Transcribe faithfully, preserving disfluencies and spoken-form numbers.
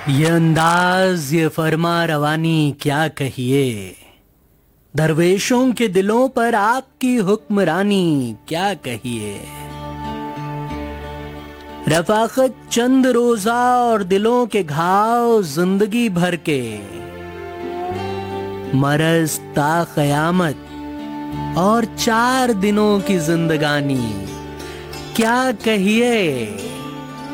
ये अंदाज ये फरमा रवानी क्या कहिए, दरवेशों के दिलों पर आपकी हुक्मरानी क्या कहिए। रफाकत चंद रोजा और दिलों के घाव जिंदगी भर के, मरज ता कयामत और चार दिनों की जिंदगानी क्या कहिए।